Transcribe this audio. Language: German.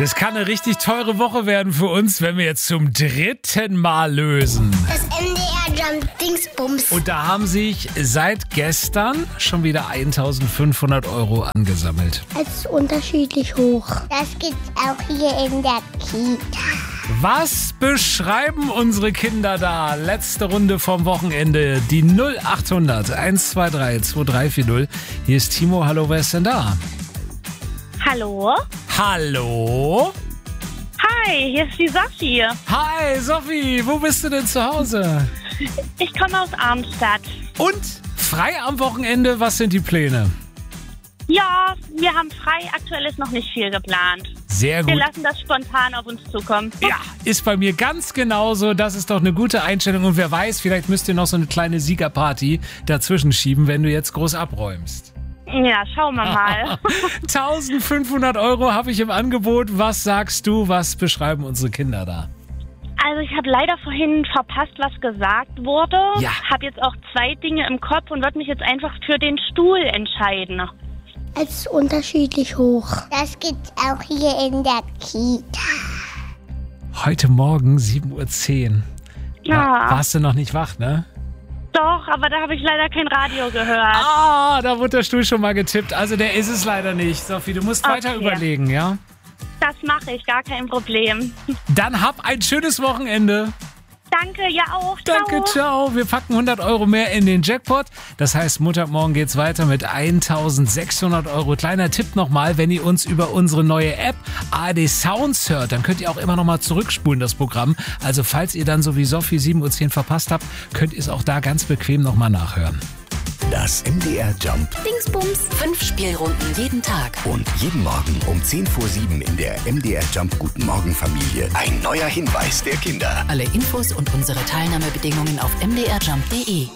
Das kann eine richtig teure Woche werden für uns, wenn wir jetzt zum 3. Mal lösen. Das MDR Jump Dingsbums. Und da haben sich seit gestern schon wieder 1.500 € angesammelt. Es ist unterschiedlich hoch. Das gibt's auch hier in der Kita. Was beschreiben unsere Kinder da? Letzte Runde vom Wochenende. Die 0800 123 2340. Hier ist Timo. Hallo, wer ist denn da? Hallo? Hallo? Hi, hier ist die Sophie. Hi, Sophie. Wo bist du denn zu Hause? Ich komme aus Arnstadt. Und frei am Wochenende. Was sind die Pläne? Ja, wir haben frei. Aktuell ist noch nicht viel geplant. Sehr gut. Wir lassen das spontan auf uns zukommen. Ja, ist bei mir ganz genauso. Das ist doch eine gute Einstellung. Und wer weiß, vielleicht müsst ihr noch so eine kleine Siegerparty dazwischen schieben, wenn du jetzt groß abräumst. Ja, schauen wir mal. 1.500 € habe ich im Angebot. Was sagst du? Was beschreiben unsere Kinder da? Also ich habe leider vorhin verpasst, was gesagt wurde. Ja. Habe jetzt auch 2 Dinge im Kopf und würde mich jetzt einfach für den Stuhl entscheiden. Es ist unterschiedlich hoch. Das gibt's auch hier in der Kita. Heute Morgen 7.10 Uhr. Ja. Warst du noch nicht wach, ne? Doch, aber da habe ich leider kein Radio gehört. Ah, da wurde der Stuhl schon mal getippt. Also der ist es leider nicht. Sophie, du musst weiter überlegen, ja? Das mache ich, gar kein Problem. Dann hab ein schönes Wochenende. Danke, ja auch. Danke, ciao. Wir packen 100 € mehr in den Jackpot. Das heißt, Montagmorgen geht's weiter mit 1.600 €. Kleiner Tipp nochmal, wenn ihr uns über unsere neue App ARD Sounds hört, dann könnt ihr auch immer nochmal zurückspulen, das Programm. Also falls ihr dann so wie Sophie 7.10 Uhr verpasst habt, könnt ihr es auch da ganz bequem nochmal nachhören. Das MDR Jump Dingsbums. 5 Spielrunden jeden Tag. und jeden Morgen um 7:10 in der MDR Jump Guten Morgen Familie. Ein neuer Hinweis der Kinder. Alle Infos und unsere Teilnahmebedingungen auf mdrjump.de.